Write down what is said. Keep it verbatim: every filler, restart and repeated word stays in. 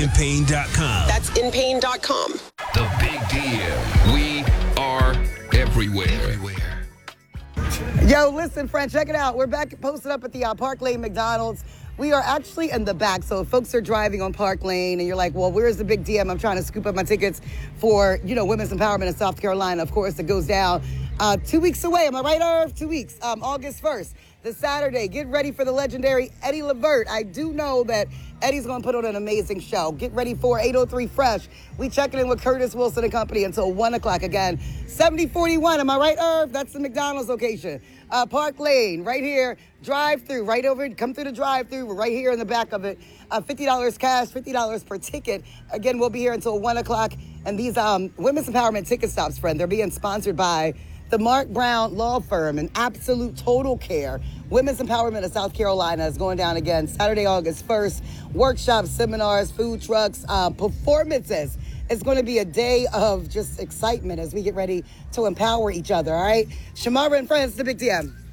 in pain dot com. That's in pain dot com. The Big D M. We are everywhere. Everywhere. Yo, listen, friend, check it out. We're back posted up at the uh, Park Lane McDonald's. We are actually in the back, so if folks are driving on Park Lane and you're like, well, where's the Big D M? I'm trying to scoop up my tickets for, you know, women's empowerment in South Carolina. Of course, it goes down uh, two weeks away. Am I right, Irv? Two weeks, um, August first, this Saturday. Get ready for the legendary Eddie Levert. I do know that Eddie's going to put on an amazing show. Get ready for eight oh three Fresh. We checking in with Curtis Wilson and company until one o'clock again. seventy forty-one, am I right, Irv? That's the McDonald's location. Uh, Park Lane, right here, drive-through, right over, come through the drive-through, we're right here in the back of it. Uh, fifty dollars cash, fifty dollars per ticket. Again, we'll be here until one o'clock. And these um, Women's Empowerment Ticket Stops, friend, they're being sponsored by the Mark Brown Law Firm and Absolute Total Care. Women's Empowerment of South Carolina is going down again Saturday, August first. Workshops, seminars, food trucks, uh, performances. It's going to be a day of just excitement as we get ready to empower each other, all right? Shamara and friends, the Big D M.